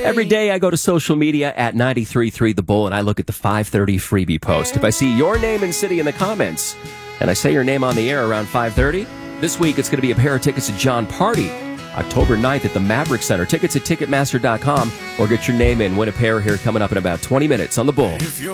Every day I go to social media at 93.3 The Bull, and I look at the 5:30 freebie post. If I see your name and city in the comments, and I say your name on the air around 5:30, this week it's going to be a pair of tickets to John Party, October 9th at the Maverick Center. Tickets at Ticketmaster.com, or get your name in. Win a pair here coming up in about 20 minutes on The Bull.